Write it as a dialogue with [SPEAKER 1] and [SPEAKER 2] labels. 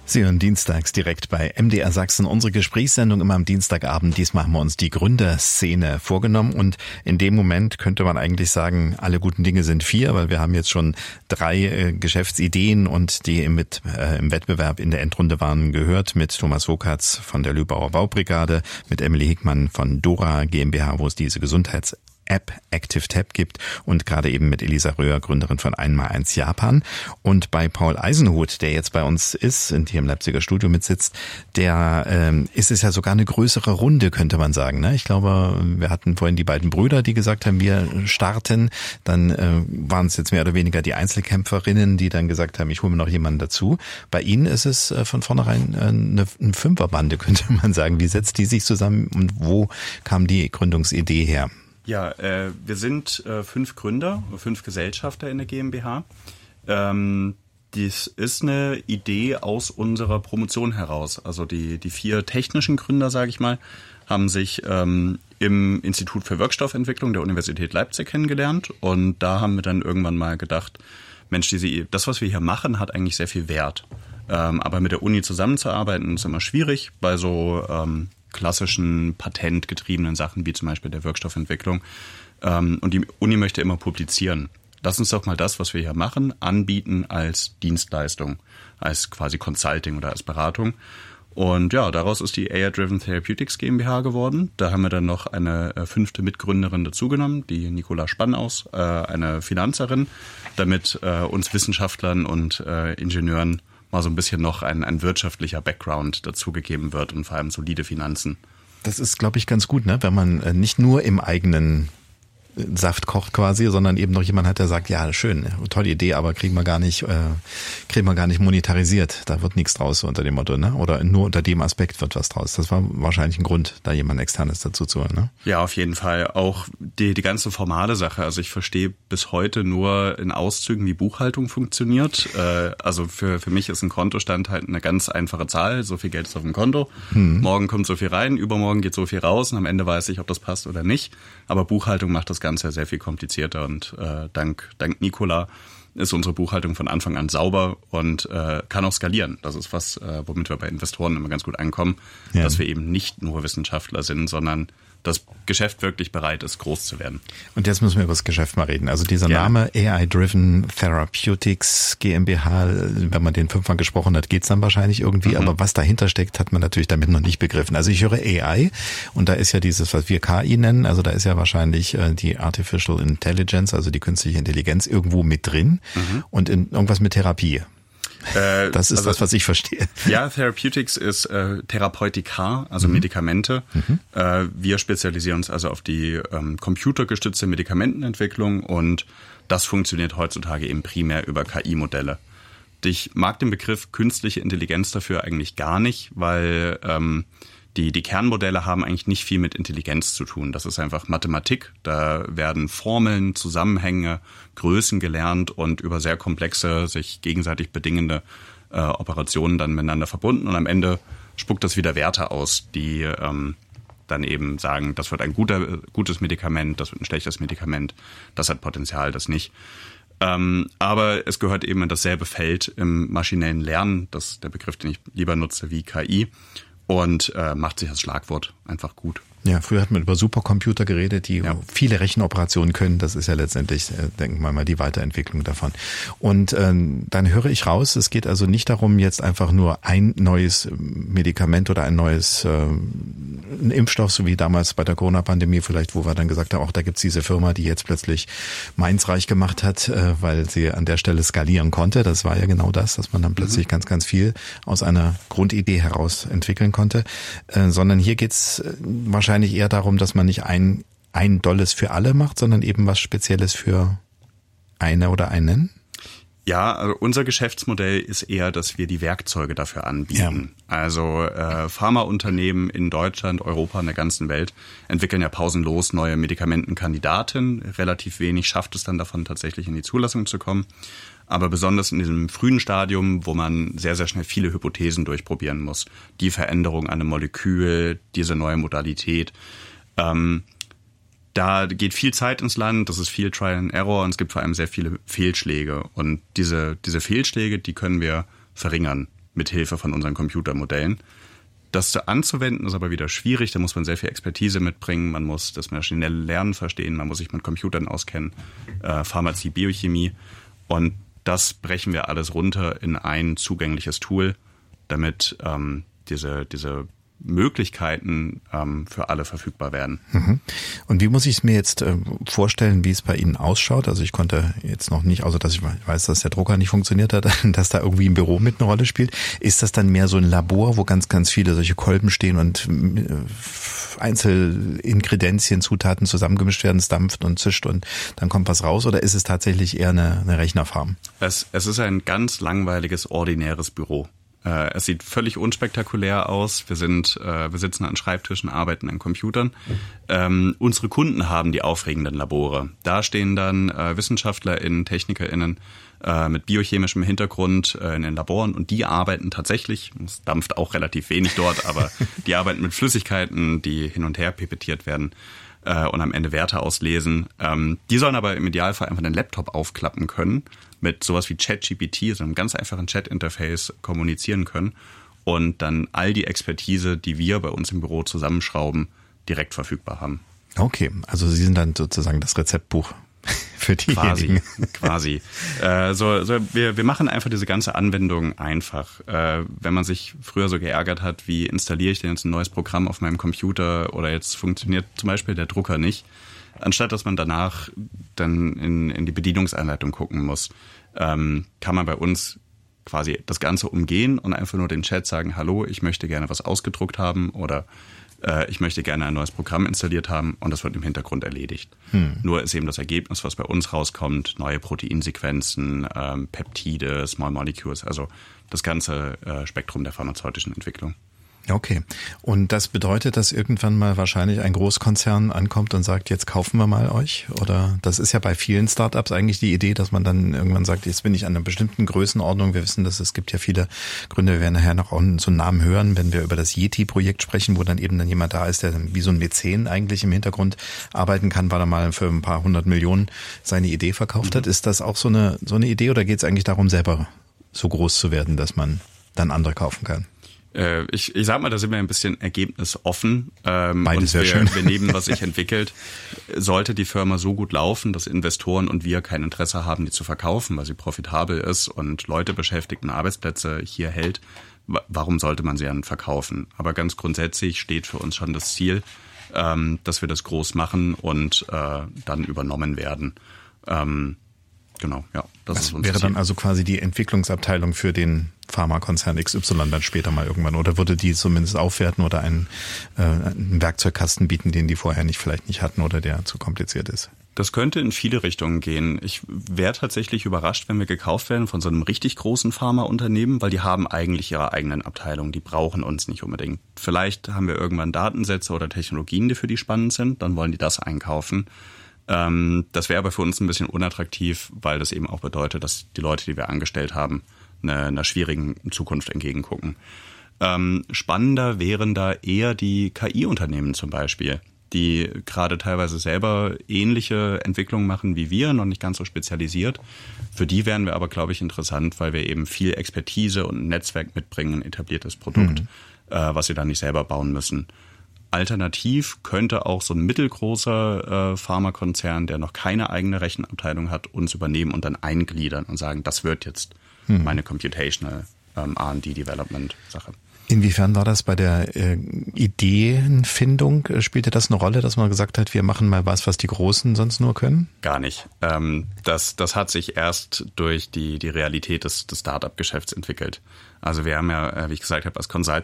[SPEAKER 1] Sie hören dienstags direkt bei MDR Sachsen unsere Gesprächssendung immer am Dienstagabend. Diesmal haben wir uns die Gründerszene vorgenommen und in dem Moment könnte man eigentlich sagen, alle guten Dinge sind 4, weil wir haben jetzt schon 3 Geschäftsideen und die im Wettbewerb in der Endrunde waren gehört mit Thomas Wokatz von der Lübauer Baubrigade, mit Emily Hickmann von Dora GmbH, wo es diese Gesundheits-App ActiveTap gibt und gerade eben mit Elisa Röhr, Gründerin von 1x1 Japan. Und bei Paul Eisenhut, der jetzt bei uns ist und hier im Leipziger Studio mitsitzt, der ist es ja sogar eine größere Runde, könnte man sagen. Ne? Ich glaube, wir hatten vorhin die beiden Brüder, die gesagt haben, wir starten. Dann waren es jetzt mehr oder weniger die Einzelkämpferinnen, die dann gesagt haben, ich hole mir noch jemanden dazu. Bei Ihnen ist es von vornherein eine Fünferbande, könnte man sagen. Wie setzt die sich zusammen und wo kam die Gründungsidee her?
[SPEAKER 2] Ja, wir sind 5 Gründer, 5 Gesellschafter in der GmbH. Dies ist eine Idee aus unserer Promotion heraus. Also die 4 technischen Gründer, sage ich mal, haben sich im Institut für Wirkstoffentwicklung der Universität Leipzig kennengelernt. Und da haben wir dann irgendwann mal gedacht, Mensch, das, was wir hier machen, hat eigentlich sehr viel Wert. Aber mit der Uni zusammenzuarbeiten ist immer schwierig bei so klassischen patentgetriebenen Sachen wie zum Beispiel der Wirkstoffentwicklung. Und die Uni möchte immer publizieren. Lass uns doch mal das, was wir hier machen, anbieten als Dienstleistung, als quasi Consulting oder als Beratung. Und ja, daraus ist die AI-Driven Therapeutics GmbH geworden. Da haben wir dann noch eine 5. Mitgründerin dazugenommen, die Nicola Spannaus, eine Finanzerin, damit uns Wissenschaftlern und Ingenieuren mal so ein bisschen noch ein wirtschaftlicher Background dazugegeben wird und vor allem solide Finanzen.
[SPEAKER 1] Das ist, glaube ich, ganz gut, ne? Wenn man nicht nur im eigenen Saft kocht quasi, sondern eben noch jemand hat, der sagt, ja, schön, tolle Idee, aber kriegen wir gar nicht monetarisiert. Da wird nichts draus unter dem Motto, ne? Oder nur unter dem Aspekt wird was draus. Das war wahrscheinlich ein Grund, da jemand Externes dazu zu holen, ne?
[SPEAKER 2] Ja, auf jeden Fall. Auch die ganze formale Sache. Also ich verstehe bis heute nur in Auszügen, wie Buchhaltung funktioniert. Also für mich ist ein Kontostand halt eine ganz einfache Zahl. So viel Geld ist auf dem Konto. Morgen kommt so viel rein, übermorgen geht so viel raus und am Ende weiß ich, ob das passt oder nicht. Aber Buchhaltung macht das Ganze sehr viel komplizierter und dank Nicola ist unsere Buchhaltung von Anfang an sauber und kann auch skalieren. Das ist was, womit wir bei Investoren immer ganz gut ankommen, ja. Dass wir eben nicht nur Wissenschaftler sind, sondern das Geschäft wirklich bereit ist, groß zu werden.
[SPEAKER 1] Und jetzt müssen wir über das Geschäft mal reden. Also dieser Name AI-Driven Therapeutics GmbH, wenn man den 5-mal gesprochen hat, geht's dann wahrscheinlich irgendwie. Aber was dahinter steckt, hat man natürlich damit noch nicht begriffen. Also ich höre AI und da ist ja dieses, was wir KI nennen, also da ist ja wahrscheinlich die Artificial Intelligence, also die künstliche Intelligenz irgendwo mit drin und in irgendwas mit Therapie. Das ist also, das, was ich verstehe.
[SPEAKER 2] Ja, Therapeutics ist Therapeutika, also Medikamente. Wir spezialisieren uns also auf die computergestützte Medikamentenentwicklung und das funktioniert heutzutage eben primär über KI-Modelle. Ich mag den Begriff künstliche Intelligenz dafür eigentlich gar nicht, weil die Kernmodelle haben eigentlich nicht viel mit Intelligenz zu tun. Das ist einfach Mathematik. Da werden Formeln, Zusammenhänge, Größen gelernt und über sehr komplexe, sich gegenseitig bedingende Operationen dann miteinander verbunden. Und am Ende spuckt das wieder Werte aus, die dann eben sagen, das wird ein gutes Medikament, das wird ein schlechtes Medikament, das hat Potenzial, das nicht. Aber es gehört eben in dasselbe Feld im maschinellen Lernen, das ist der Begriff, den ich lieber nutze, wie KI. Und macht sich das Schlagwort einfach gut.
[SPEAKER 1] Ja, früher hat man über Supercomputer geredet, die viele Rechenoperationen können. Das ist ja letztendlich, denken wir mal, die Weiterentwicklung davon. Und dann höre ich raus, es geht also nicht darum, jetzt einfach nur ein neues Medikament oder ein neues ein Impfstoff, so wie damals bei der Corona-Pandemie vielleicht, wo wir dann gesagt haben, auch da gibt's diese Firma, die jetzt plötzlich Mainz reich gemacht hat, weil sie an der Stelle skalieren konnte. Das war ja genau das, dass man dann plötzlich ganz, ganz viel aus einer Grundidee heraus entwickeln konnte. Sondern hier geht's wahrscheinlich eher darum, dass man nicht ein Dolles für alle macht, sondern eben was Spezielles für eine oder einen?
[SPEAKER 2] Ja, also unser Geschäftsmodell ist eher, dass wir die Werkzeuge dafür anbieten. Ja. Also Pharmaunternehmen in Deutschland, Europa und der ganzen Welt entwickeln ja pausenlos neue Medikamentenkandidaten. Relativ wenig schafft es dann davon, tatsächlich in die Zulassung zu kommen. Aber besonders in diesem frühen Stadium, wo man sehr, sehr schnell viele Hypothesen durchprobieren muss. Die Veränderung an einem Molekül, diese neue Modalität. Da geht viel Zeit ins Land, das ist viel Trial and Error und es gibt vor allem sehr viele Fehlschläge. Und diese Fehlschläge, die können wir verringern. mit Hilfe von unseren Computermodellen. Das anzuwenden ist aber wieder schwierig, da muss man sehr viel Expertise mitbringen, man muss das maschinelle Lernen verstehen, man muss sich mit Computern auskennen, Pharmazie, Biochemie, und das brechen wir alles runter in ein zugängliches Tool, damit diese Möglichkeiten für alle verfügbar werden.
[SPEAKER 1] Und wie muss ich es mir jetzt vorstellen, wie es bei Ihnen ausschaut? Also ich konnte jetzt noch nicht, außer dass ich weiß, dass der Drucker nicht funktioniert hat, dass da irgendwie ein Büro mit eine Rolle spielt. Ist das dann mehr so ein Labor, wo ganz, ganz viele solche Kolben stehen und Einzelingredienzien, Zutaten zusammengemischt werden, es dampft und zischt und dann kommt was raus? Oder ist es tatsächlich eher eine Rechnerfarm?
[SPEAKER 2] Es ist ein ganz langweiliges, ordinäres Büro. Es sieht völlig unspektakulär aus. Wir sitzen an Schreibtischen, arbeiten an Computern. Unsere Kunden haben die aufregenden Labore. Da stehen dann WissenschaftlerInnen, TechnikerInnen mit biochemischem Hintergrund in den Laboren, und die arbeiten tatsächlich, es dampft auch relativ wenig dort, aber die arbeiten mit Flüssigkeiten, die hin und her pipettiert werden und am Ende Werte auslesen. Die sollen aber im Idealfall einfach den Laptop aufklappen können, mit sowas wie ChatGPT, so einem ganz einfachen Chat-Interface, kommunizieren können und dann all die Expertise, die wir bei uns im Büro zusammenschrauben, direkt verfügbar haben.
[SPEAKER 1] Okay, also Sie sind dann sozusagen das Rezeptbuch für diejenigen.
[SPEAKER 2] Quasi. Wir machen einfach diese ganze Anwendung einfach. Wenn man sich früher so geärgert hat, wie installiere ich denn jetzt ein neues Programm auf meinem Computer, oder jetzt funktioniert zum Beispiel der Drucker nicht, anstatt dass man danach dann in die Bedienungsanleitung gucken muss, kann man bei uns quasi das Ganze umgehen und einfach nur den Chat sagen, hallo, ich möchte gerne was ausgedruckt haben, oder ich möchte gerne ein neues Programm installiert haben, und das wird im Hintergrund erledigt. Nur ist eben das Ergebnis, was bei uns rauskommt, neue Proteinsequenzen, Peptide, Small Molecules, also das ganze Spektrum der pharmazeutischen Entwicklung.
[SPEAKER 1] Okay. Und das bedeutet, dass irgendwann mal wahrscheinlich ein Großkonzern ankommt und sagt, jetzt kaufen wir mal euch? Oder das ist ja bei vielen Startups eigentlich die Idee, dass man dann irgendwann sagt, jetzt bin ich an einer bestimmten Größenordnung. Wir wissen, dass es gibt ja viele Gründe. Wir werden nachher noch so einen Namen hören, wenn wir über das Yeti-Projekt sprechen, wo dann eben dann jemand da ist, der dann wie so ein Mäzen eigentlich im Hintergrund arbeiten kann, weil er mal für ein paar 100 Millionen seine Idee verkauft hat. Ist das auch so eine Idee, oder geht es eigentlich darum, selber so groß zu werden, dass man dann andere kaufen kann?
[SPEAKER 2] Ich sag mal, da sind wir ein bisschen ergebnisoffen.
[SPEAKER 1] Beides wäre schön.
[SPEAKER 2] Wir nehmen, was sich entwickelt. Sollte die Firma so gut laufen, dass Investoren und wir kein Interesse haben, die zu verkaufen, weil sie profitabel ist und Leute beschäftigt und Arbeitsplätze hier hält, warum sollte man sie dann verkaufen? Aber ganz grundsätzlich steht für uns schon das Ziel, dass wir das groß machen und dann übernommen werden. Genau, ja.
[SPEAKER 1] Das wäre dann also quasi die Entwicklungsabteilung für den Pharmakonzern XY dann später mal irgendwann, oder würde die zumindest aufwerten oder einen Werkzeugkasten bieten, den die vorher vielleicht nicht hatten oder der zu kompliziert ist?
[SPEAKER 2] Das könnte in viele Richtungen gehen. Ich wäre tatsächlich überrascht, wenn wir gekauft werden von so einem richtig großen Pharmaunternehmen, weil die haben eigentlich ihre eigenen Abteilungen, die brauchen uns nicht unbedingt. Vielleicht haben wir irgendwann Datensätze oder Technologien, die für die spannend sind, dann wollen die das einkaufen. Das wäre aber für uns ein bisschen unattraktiv, weil das eben auch bedeutet, dass die Leute, die wir angestellt haben, einer schwierigen Zukunft entgegengucken. Spannender wären da eher die KI-Unternehmen zum Beispiel, die gerade teilweise selber ähnliche Entwicklungen machen wie wir, noch nicht ganz so spezialisiert. Für die wären wir aber, glaube ich, interessant, weil wir eben viel Expertise und ein Netzwerk mitbringen, ein etabliertes Produkt, was sie dann nicht selber bauen müssen. Alternativ könnte auch so ein mittelgroßer Pharmakonzern, der noch keine eigene Rechenabteilung hat, uns übernehmen und dann eingliedern und sagen, das wird jetzt meine Computational R&D Development Sache.
[SPEAKER 1] Inwiefern war das bei der Ideenfindung? Spielte das eine Rolle, dass man gesagt hat, wir machen mal was die Großen sonst nur können?
[SPEAKER 2] Gar nicht. Das hat sich erst durch die Realität des Startup-Geschäfts entwickelt. Also wir haben ja, wie ich gesagt habe, als Consulting